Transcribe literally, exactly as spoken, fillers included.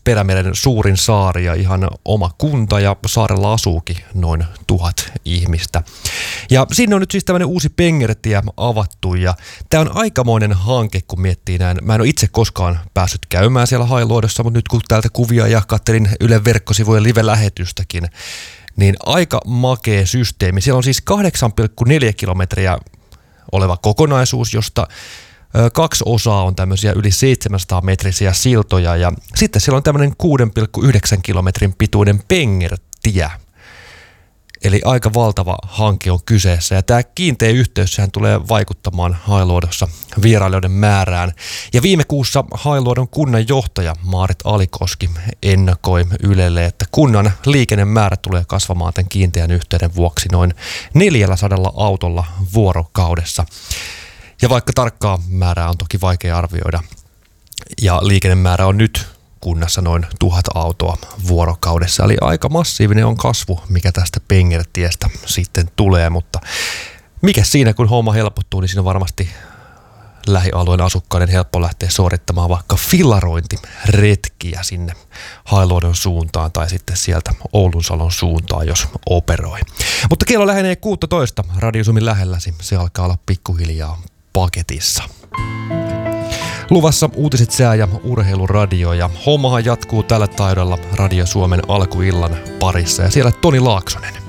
Perämeren suurin saari ja ihan oma kunta, ja saarella asuukin noin tuhat ihmistä. Ja sinne on nyt siis tämmöinen uusi Pengertie avattu, ja tämä on aikamoinen hanke, kun miettii näin. Mä en ole itse koskaan päässyt käymään siellä Hailuodossa, mutta nyt kun täältä kuvia ja katselin Ylen verkkosivujen live-lähetystäkin, niin aika makea systeemi. Siellä on siis kahdeksan pilkku neljä kilometriä oleva kokonaisuus, josta kaksi osaa on tämmöisiä yli seitsemänsataa metrisiä siltoja, ja sitten siellä on tämmöinen kuusi pilkku yhdeksän kilometrin pituinen Pengertie. Eli aika valtava hanke on kyseessä, ja tämä kiinteä yhteys sehän tulee vaikuttamaan Hailuodossa vierailijoiden määrään. Ja viime kuussa Hailuodon kunnan johtaja Maarit Alikoski ennakoi Ylelle, että kunnan liikennemäärä tulee kasvamaan tämän kiinteän yhteyden vuoksi noin neljäsataa autolla vuorokaudessa. Ja vaikka tarkkaa määrää on toki vaikea arvioida, ja liikennemäärä on nyt kunnassa noin tuhat autoa vuorokaudessa. Eli aika massiivinen on kasvu, mikä tästä Pengertiestä sitten tulee, mutta mikä siinä, kun homma helpottuu, niin siinä on varmasti lähialueen asukkaiden helppo lähteä suorittamaan vaikka fillarointiretkiä sinne Hailuodon suuntaan tai sitten sieltä Oulunsalon suuntaan, jos operoi. Mutta kello lähenee kuusitoista Radio Suomen lähelläsi. Se alkaa olla pikkuhiljaa paketissa. Luvassa uutiset, sää ja urheiluradio, ja hommahan jatkuu tällä taidolla Radio Suomen alkuillan parissa, ja siellä Toni Laaksonen.